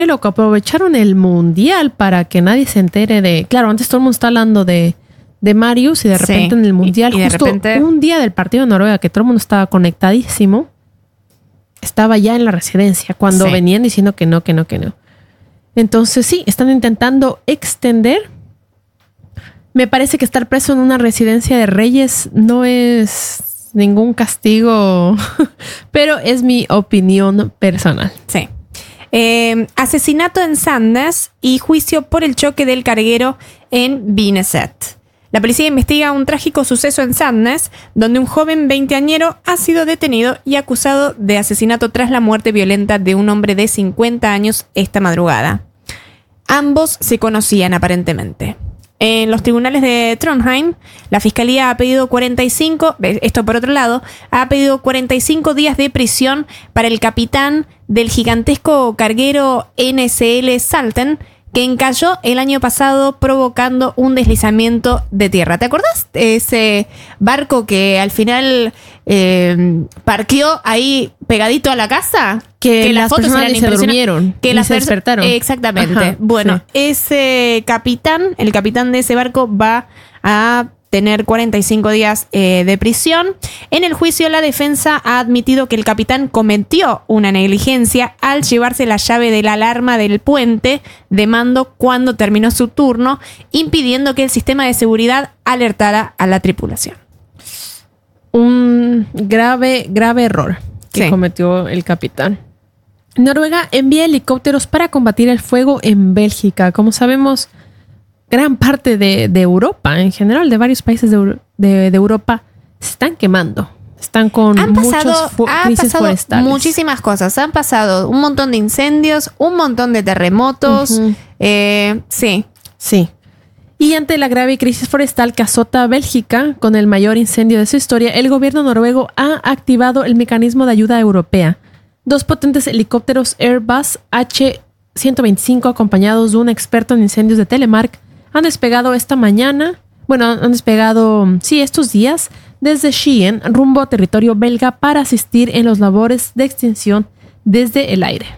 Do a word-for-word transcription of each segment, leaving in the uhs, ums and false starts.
lo que aprovecharon el mundial para que nadie se entere de... Claro, antes todo el mundo está hablando de, de Marius y de repente Sí, en el mundial, y- y de justo repente- un día del partido de Noruega, que todo el mundo estaba conectadísimo, estaba ya en la residencia cuando Sí. venían diciendo que no, que no, que no. Entonces sí, están intentando extender. Me parece que estar preso en una residencia de reyes no es ningún castigo, pero es mi opinión personal. Sí. Eh, asesinato en Sandnes y juicio por el choque del carguero en Bineset. La policía investiga un trágico suceso en Sandnes, donde un joven veinteañero ha sido detenido y acusado de asesinato tras la muerte violenta de un hombre de cincuenta años esta madrugada. Ambos se conocían aparentemente. En los tribunales de Trondheim, la fiscalía ha pedido cuarenta y cinco, esto por otro lado, ha pedido cuarenta y cinco días de prisión para el capitán del gigantesco carguero N S L Salten, que encalló el año pasado provocando un deslizamiento de tierra. ¿Te acordás de ese barco que al final eh, parqueó ahí pegadito a la casa? Que las personas eran ni se impresionantes. durmieron, Que ni las se pers- despertaron. Exactamente. Ajá, bueno, sí. ese capitán, el capitán de ese barco va a tener cuarenta y cinco días eh, de prisión. En el juicio, la defensa ha admitido que el capitán cometió una negligencia al llevarse la llave de la alarma del puente de mando cuando terminó su turno, impidiendo que el sistema de seguridad alertara a la tripulación. Un grave, grave error que Sí. cometió el capitán. Noruega envía helicópteros para combatir el fuego en Bélgica. Como sabemos, gran parte de, de Europa, en general, de varios países de, Euro- de- de Europa, se están quemando. Están con Han pasado, muchas fu- ha crisis pasado forestales. muchísimas cosas. Han pasado un montón de incendios, un montón de terremotos. Ujú. eh, sí. Sí. Y ante la grave crisis forestal que azota a Bélgica con el mayor incendio de su historia, el gobierno noruego ha activado el mecanismo de ayuda europea. Dos potentes helicópteros Airbus H ciento veinticinco acompañados de un experto en incendios de Telemark han despegado esta mañana, bueno, han despegado, sí, estos días desde Skien rumbo a territorio belga para asistir en los labores de extinción desde el aire.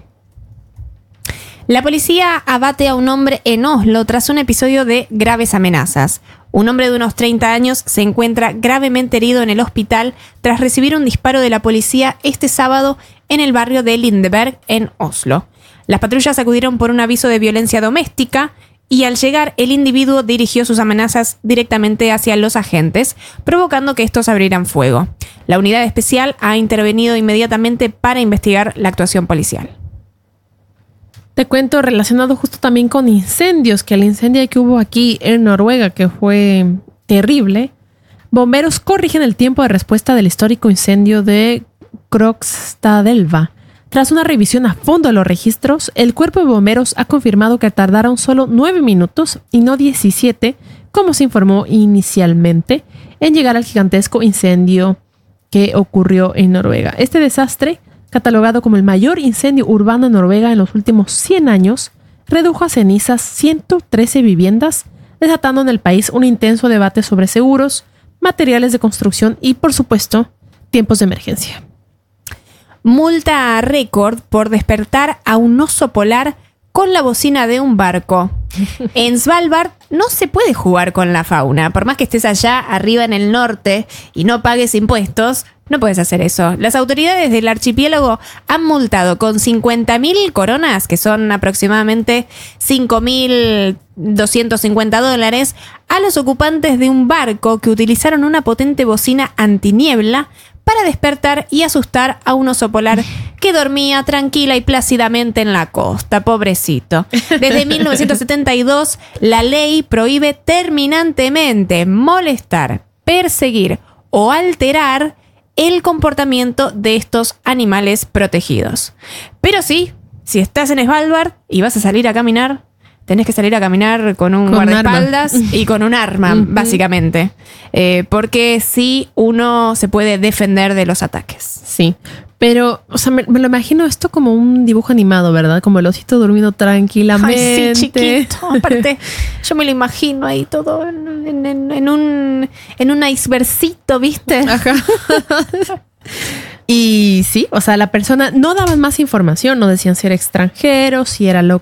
La policía abate a un hombre en Oslo tras un episodio de graves amenazas. Un hombre de unos treinta años se encuentra gravemente herido en el hospital tras recibir un disparo de la policía este sábado en el barrio de Lindeberg, en Oslo. Las patrullas acudieron por un aviso de violencia doméstica y al llegar el individuo dirigió sus amenazas directamente hacia los agentes, provocando que estos abrieran fuego. La unidad especial ha intervenido inmediatamente para investigar la actuación policial. Te cuento relacionado justo también con incendios, que el incendio que hubo aquí en Noruega, que fue terrible, bomberos corrigen el tiempo de respuesta del histórico incendio de Krokstadelva. Tras una revisión a fondo de los registros, el cuerpo de bomberos ha confirmado que tardaron solo nueve minutos y no diecisiete, como se informó inicialmente, en llegar al gigantesco incendio que ocurrió en Noruega. Este desastre, catalogado como el mayor incendio urbano en Noruega en los últimos cien años, redujo a cenizas ciento trece viviendas, desatando en el país un intenso debate sobre seguros, materiales de construcción y, por supuesto, tiempos de emergencia. Multa a récord por despertar a un oso polar con la bocina de un barco. En Svalbard no se puede jugar con la fauna. Por más que estés allá arriba en el norte y no pagues impuestos, no puedes hacer eso. Las autoridades del archipiélago han multado con cincuenta mil coronas, que son aproximadamente cinco mil doscientos cincuenta dólares, a los ocupantes de un barco que utilizaron una potente bocina antiniebla para despertar y asustar a un oso polar que dormía tranquila y plácidamente en la costa, pobrecito. Desde mil novecientos setenta y dos, la ley prohíbe terminantemente molestar, perseguir o alterar el comportamiento de estos animales protegidos. Pero sí, si estás en Svalbard y vas a salir a caminar, tenés que salir a caminar con un Con guardaespaldas arma. y con un arma, Ujú. básicamente. Eh, porque sí, uno se puede defender de los ataques. Sí, pero, o sea, me, me lo imagino esto como un dibujo animado, ¿verdad? Como el osito durmiendo tranquilamente. Ay, sí, chiquito. Aparte, yo me lo imagino ahí todo en, en- en- en un, en un icebergcito, ¿viste? Ajá. Y sí, o sea, la persona no daban más información, no decían si era extranjero, si era